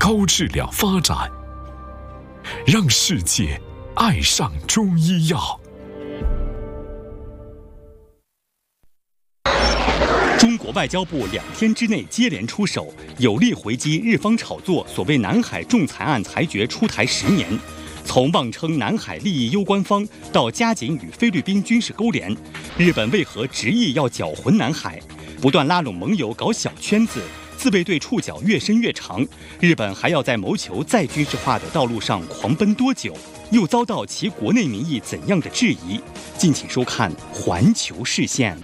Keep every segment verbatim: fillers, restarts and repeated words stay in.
高质量发展，让世界爱上中医药。 中国外交部两天之内接连出手，有力回击日方炒作所谓南海仲裁案裁决出台十年。从妄称南海利益攸关方到加紧与菲律宾军事勾连，日本为何执意要搅浑南海？不断拉拢盟友搞小圈子，自卫队触角越伸越长。日本还要在谋求再军事化的道路上狂奔多久？又遭到其国内民意怎样的质疑？敬请收看《环球视线》。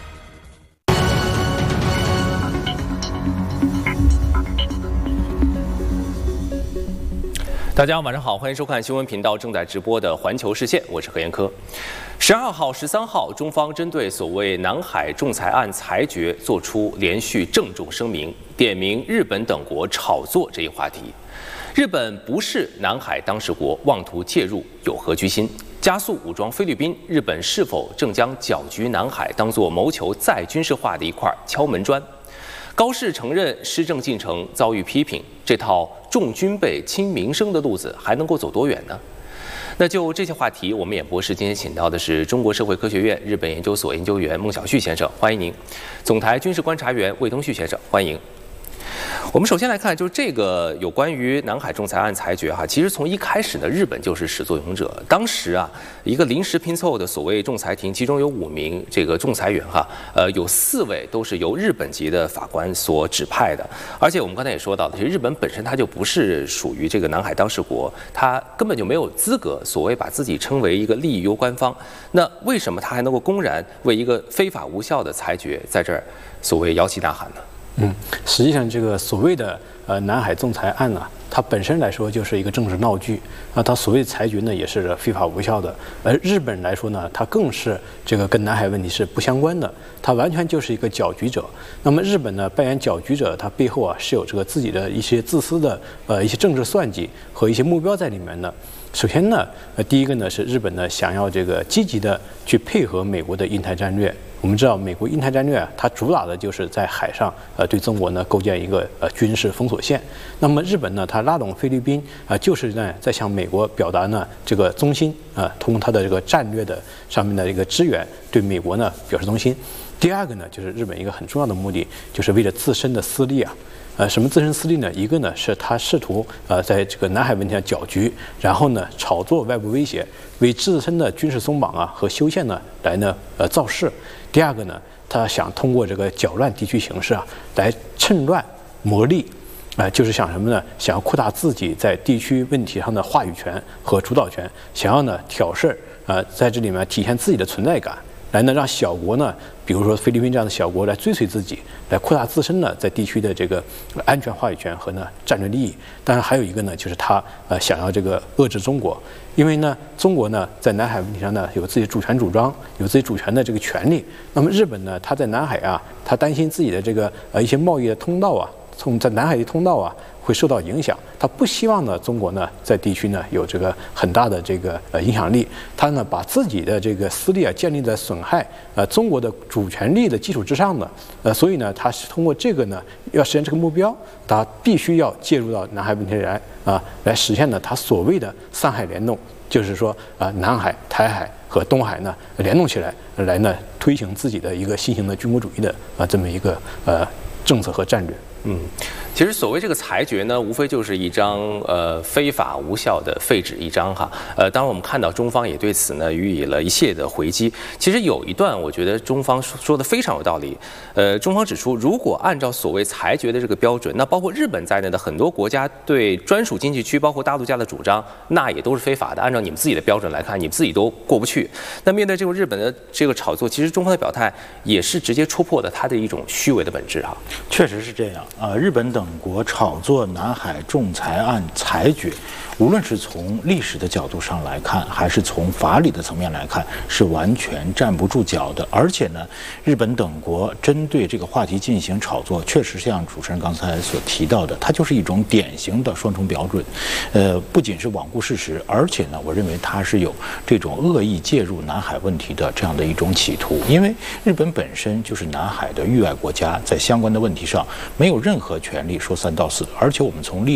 大家晚上好，欢迎收看新闻频道正在直播的《环球视线》，我是何延科。十二号、十三号，中方针对所谓南海仲裁案裁决作出连续郑重声明，点名日本等国炒作这一话题。日本不是南海当事国，妄图介入有何居心？加速武装菲律宾，日本是否正将搅局南海当作谋求再军事化的一块敲门砖？高市承认施政进程遭遇批评，这套重军备轻民生的路子还能够走多远呢？那就这些话题，我们演播室今天请到的是中国社会科学院日本研究所研究员孟晓旭先生，欢迎您；总台军事观察员魏东旭先生，欢迎。我们首先来看，就是这个有关于南海仲裁案裁决哈，其实从一开始呢，日本就是始作俑者。当时啊，一个临时拼凑的所谓仲裁庭，其中有五名这个仲裁员哈，呃，有四位都是由日本籍的法官所指派的。而且我们刚才也说到的，其实日本本身它就不是属于这个南海当事国，它根本就没有资格所谓把自己称为一个利益攸关方。那为什么它还能够公然为一个非法无效的裁决在这儿所谓摇旗呐喊呢？ 嗯，实际上这个所谓的呃南海仲裁案呢、啊，它本身来说就是一个政治闹剧啊，它所谓的裁决呢也是非法无效的。而日本人来说呢，它更是这个跟南海问题是不相关的，它完全就是一个搅局者。那么日本呢扮演搅局者，它背后啊是有这个自己的一些自私的呃一些政治算计和一些目标在里面的。首先呢，呃，第一个呢是日本呢想要这个积极的去配合美国的印太战略。我们知道，美国印太战略啊，它主打的就是在海上，呃，对中国呢构建一个呃军事封锁线。那么日本呢，它拉拢菲律宾啊、呃，就是呢在向美国表达呢这个忠心啊、呃，通过它的这个战略的上面的一个支援，对美国呢表示忠心。第二个呢，就是日本一个很重要的目的，就是为了自身的私利啊。呃，什么自身私利呢？一个呢是他试图呃在这个南海问题上搅局，然后呢炒作外部威胁，为自身的军事松绑啊和修宪呢来呢呃造势。第二个呢，他想通过这个搅乱地区形势啊，来趁乱谋利，啊、呃，就是想什么呢？想要扩大自己在地区问题上的话语权和主导权，想要呢挑事儿，呃，在这里面体现自己的存在感。来呢，让小国呢，比如说菲律宾这样的小国来追随自己，来扩大自身呢在地区的这个安全话语权和呢战略利益。当然还有一个呢，就是他呃想要这个遏制中国，因为呢中国呢在南海问题上呢有自己主权主张，有自己主权的这个权利。那么日本呢，他在南海啊，他担心自己的这个呃一些贸易的通道啊，从在南海的通道啊会受到影响，他不希望呢中国呢在地区呢有这个很大的这个呃影响力，他呢把自己的这个私利啊建立在损害呃中国的主权利的基础之上的，呃所以呢他是通过这个呢要实现这个目标，他必须要介入到南海问题来啊、呃、来实现呢他所谓的三海联动，就是说啊、呃、南海、台海和东海呢联动起来，来呢推行自己的一个新型的军国主义的啊、呃、这么一个呃政策和战略。 嗯，其实所谓这个裁决呢，无非就是一张呃非法无效的废纸一张哈。呃，当然我们看到中方也对此呢予以了一系列的回击。其实有一段我觉得中方说的非常有道理。呃，中方指出，如果按照所谓裁决的这个标准，那包括日本在内的很多国家对专属经济区，包括大陆家的主张，那也都是非法的。按照你们自己的标准来看，你们自己都过不去。那面对这个日本的这个炒作，其实中方的表态也是直接戳破了它的一种虚伪的本质哈。 确实是这样。呃，日本等国炒作南海仲裁案裁决，无论是从历史的角度上来看，还是从法理的层面来看，是完全站不住脚的。而且呢，日本等国针对这个话题进行炒作，确实像主持人刚才所提到的，它就是一种典型的双重标准。呃，不仅是罔顾事实，而且呢，我认为它是有这种恶意介入南海问题的这样的一种企图。因为日本本身就是南海的域外国家，在相关的问题上没有任何权利说三道四，而且我们从历